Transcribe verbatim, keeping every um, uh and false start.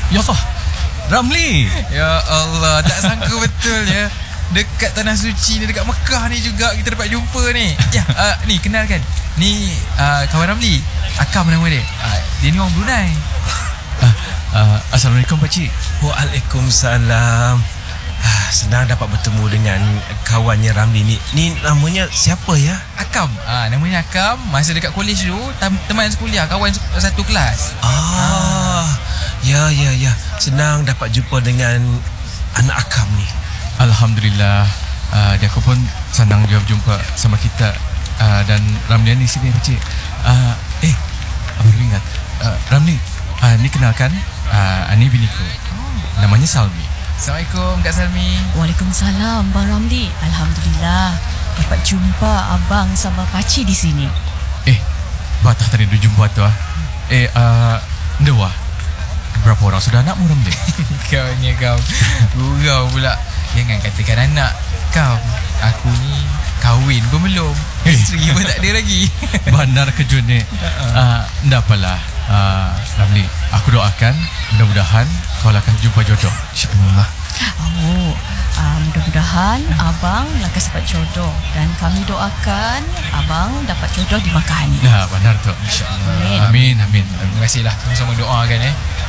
Ya Allah, Ramli. Ya Allah, tak sangka betul ya. Dekat Tanah Suci ni, dekat Mekah ni juga kita dapat jumpa ni. Ya, uh, ni kenalkan. Ni uh, kawan Ramli, Akam nama dia. uh, Dia ni orang Brunei. uh, uh, Assalamualaikum pakcik. Waalaikumsalam. ah, Senang dapat bertemu dengan kawannya Ramli ni. Ni namanya siapa ya? Akam, uh, namanya Akam. Masa dekat kolej dulu, tam- teman sekolah, kawan satu kelas. Ah, ya ya ya. Senang dapat jumpa dengan anak Akam ni. Alhamdulillah, uh, dia aku pun senang juga jumpa sama kita. uh, Dan Ramli ni sini pakcik. uh, Eh, baru ingat. uh, Ramli, uh, ni kenalkan, uh, ni biniku. Namanya Salmi. Assalamualaikum Kak Salmi. Waalaikumsalam Bang Ramli. Alhamdulillah dapat jumpa abang sama pakcik di sini. Eh, batah tadi dia jumpa tu ah. Eh, uh, Dewa, berapa orang sudah anakmu Ramli? Kau ni kau gurau pula. Jangan katakan anak kau. Aku ni kahwin pun belum. Isteri pun tak ada lagi. Bandar kejut ni. uh, Tak apalah, uh, Ramli, aku doakan mudah-mudahan kau akan jumpa jodoh, InsyaAllah. Oh, uh, mudah-mudahan abang lekas dapat jodoh. Dan kami doakan abang dapat jodoh di Makkah ni. Nah, benar tu. InsyaAllah. Amin. Amin, amin. Terima kasihlah. Sama-sama doakan eh.